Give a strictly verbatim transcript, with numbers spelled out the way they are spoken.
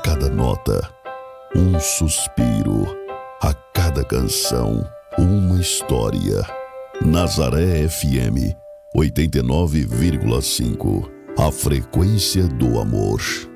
cada nota, um suspiro, a cada canção, uma história. Nazaré F M oitenta e nove vírgula cinco, a frequência do amor.